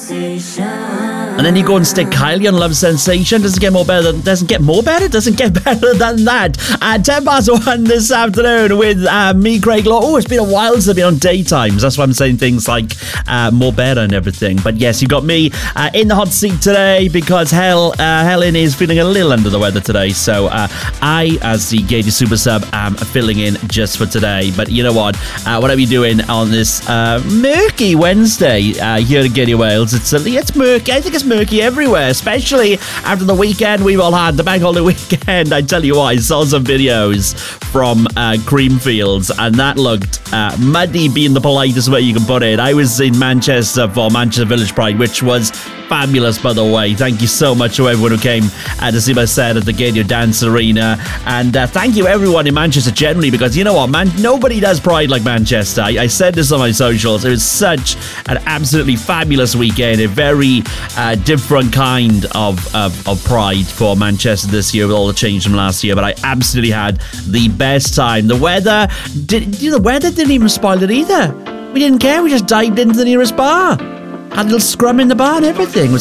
And then you go and stick Kylie on Love Sensation. Doesn't get more better than Doesn't get better than that. 1:10 this afternoon with me, Craig Law. Oh, it's been a while since I've been on daytimes. That's why I'm saying things like more better and everything. But yes, you got me in the hot seat today because Helen is feeling a little under the weather today. So I, as the Gaiety Super Sub, am filling in just for today. But you know what? Whatever you're doing on this murky Wednesday here in Gaiety Wales, it's murky. I think it's murky everywhere, especially after the weekend we've all had, the bank holiday weekend. I tell you what, I saw some videos from Creamfields, and that looked muddy, being the politest way you can put it. I was in Manchester for Manchester Village Pride, which was fabulous, by the way. Thank you so much to everyone who came to see my set at the Gaiety Dance Arena, and thank you everyone in Manchester generally, because you know what, man, nobody does Pride like Manchester. I said this on my socials. It was such an absolutely fabulous weekend, a very different kind of Pride for Manchester this year with all the change from last year, but I absolutely had the best time. The weather didn't even spoil it either. We didn't care. We just dived into the nearest bar, had a little scrum in the bar and everything. It was